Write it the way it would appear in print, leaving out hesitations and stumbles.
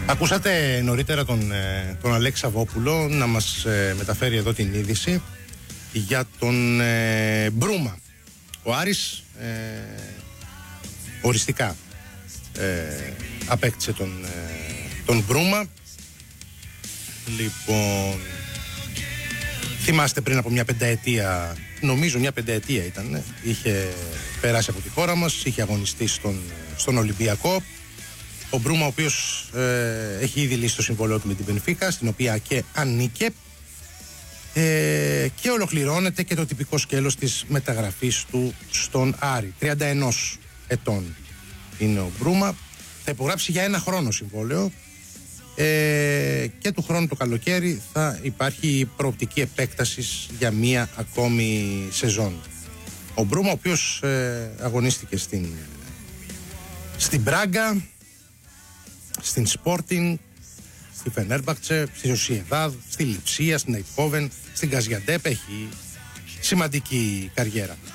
Ακούσατε νωρίτερα τον Αλέξη Σαββόπουλο να μας μεταφέρει εδώ την είδηση για τον Μπρούμα. Ο Άρης οριστικά απέκτησε τον Μπρούμα. Λοιπόν, θυμάστε πριν από μια πενταετία, νομίζω μια πενταετία ήταν, είχε περάσει από τη χώρα μας, είχε αγωνιστεί στον Ολυμπιακό. Ο Μπρούμα, ο οποίος έχει ήδη λύσει το συμβόλαιο του με την Μπενφίκα, στην οποία και ανήκε, και ολοκληρώνεται και το τυπικό σκέλος της μεταγραφής του στον Άρη. 31 ετών είναι ο Μπρούμα, θα υπογράψει για 1 χρόνο συμβόλαιο και του χρόνου το καλοκαίρι θα υπάρχει προοπτική επέκτασης για 1 ακόμη σεζόν. Ο Μπρούμα, ο οποίος αγωνίστηκε στην Μπράγκα, στην Sporting, στη Φενέρμπαχτσε, στη Σοσιεδάδ, στη Λιψία, στην Εϊκόβεν, στην Γκαζιαντέπ, έχει σημαντική καριέρα.